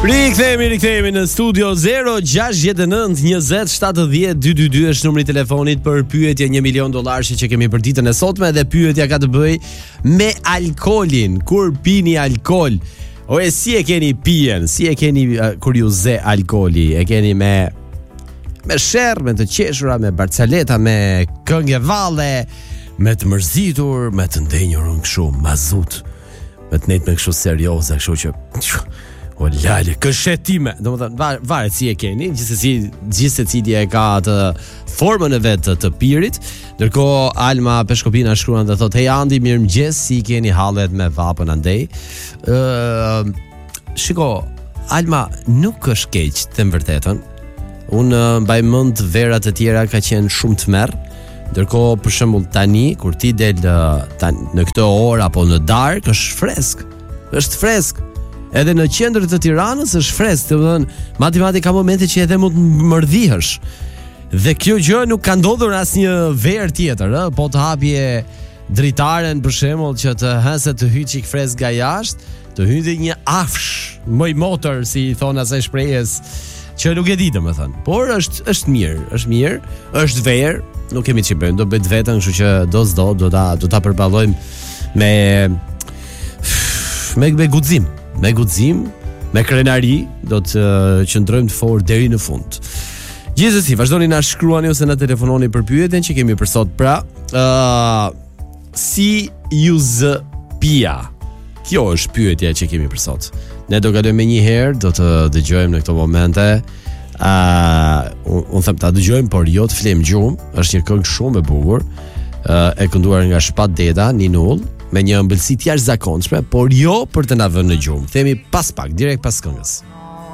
Rikthehemi në studio 069 20 70 222 është numri I telefonit për pyetje $1 milion që kemi për ditën e sotme dhe pyetja ka të bëj me alkolin. Kur pini alkol, si e keni pijen, si e keni kur ju ze alkoli, e keni me sherr, me të qeshura, me barcaleta, me këngë valle, me të mërzitur, me të ndenjur kështu mazut, me të nejtë me kështu serioze, kështu që o lale, këshetime. Domethënë varet si e keni, gjithsesi e ka atë formën e vet të pirit. Ndërkohë Alma Peshkopina shkruan dhe thotë: "Hey Andi, mirëmëngjes, si keni hallet me vapën andej?" Shiko, Alma nuk është keq, të vërtetën. Unë mbaj mend verat e tjera ka qenë shumë tmerr. Ndërkohë për shembull tani kur ti del në këtë orë apo në darkë është fresk. Është fresk. Edhe në qendër të Tiranës është fresk, domethënë madje ka momente që edhe mund të mërdhihesh. Dhe kjo gjë nuk ka ndodhur asnjë verë tjetër, po të hapje dritaren për shembull që të hëse të hyj çik fresk nga jashtë, të hyjë një afsh, më I motor si I thon asaj shprehjes, që nuk e di domethënë. Por është mirë, është verë, nuk kemi ç'i bëjmë, do bëj vetëm, kështu që do ta përballojmë me guxim. Me guxim, me krenari, do të qëndrojmë të fortë deri në fund. Gjithsesi, vazhdoni na shkruani ose na telefononi për pyetjen që kemi për sot. Pra, si ju z pia? Kjo është pyetja që kemi për sot. Ne do kalojmë një herë, do të dëgjojmë në këto momente. Unë them ta dëgjojmë, por jo të flem gjumë. Është një këngë shumë e bukur, e kënduar nga Shpat Deda, Ninull, me një ëmbëlsi të jashtëzakonshme, por jo për të na vënë në gjumë. Themi pas pak, direkt pas këngës.